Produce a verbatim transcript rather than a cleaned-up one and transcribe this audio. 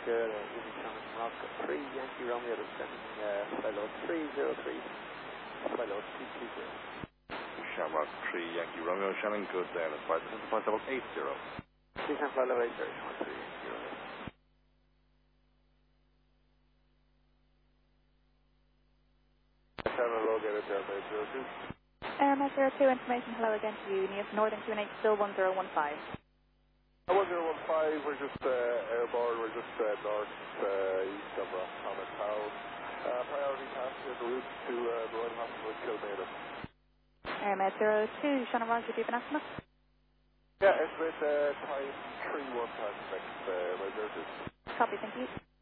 Good, uh, Easy Shannon from Oscar three, Yankee Romeo, descending uh, flight load three zero three, flight load two two zero. Shamrock three, Yankee Romeo, Shannon, good day, let's fly to flight level eight zero. Descend flight level eight zero, Shamrock three, Yankee Romeo. Seven low, get it there, zero two. Airmail zero two, information, hello again to you. Near Northern Q N H, still one zero one five. one zero one five, we're just uh, airborne, we're just uh, north uh, east of Roscommon Town. Uh, priority passenger the route to uh, the Royal Hospital in Kilmainham. Airmail zero two, Shannon Roger, do you have an estimate? Yeah, estimate uh, time three one times next uh, my zero two. Copy, thank you.